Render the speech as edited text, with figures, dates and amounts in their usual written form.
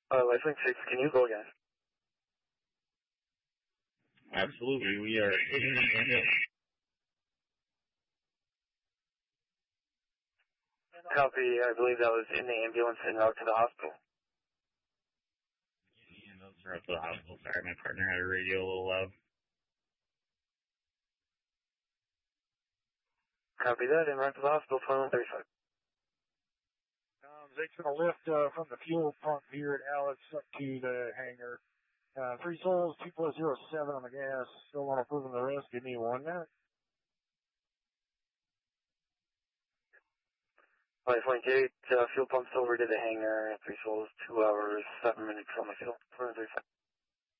Lifelink 6, can you go again? Absolutely, we are taking an ambulance. Copy, I believe that was in the ambulance en route to the hospital. Yeah, those are up to the hospital. Sorry, my partner had a radio a little loud. Copy that, en route to the hospital, 2135. Zake's going to lift from the fuel pump here at Alex up to the hangar. 3 souls, 2+07 on the gas. Still want to prove the rest. Give me 1 minute. Lifelink 8, fuel pumps over to the hangar, 3 souls, 2 hours, 7 minutes on the fuel, 2135.